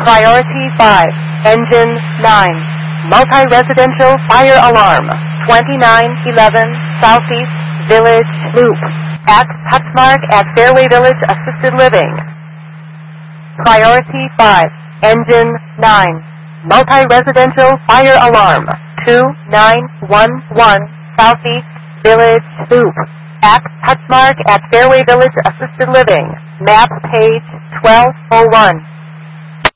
Priority 5, Engine 9, Multi-Residential Fire Alarm, 2911 Southeast Village Loop, at Hutchmark at Fairway Village Assisted Living. Priority 5, Engine 9, Multi-Residential Fire Alarm, 2911 Southeast Village Loop, at Hutchmark at Fairway Village Assisted Living. Map page 1201.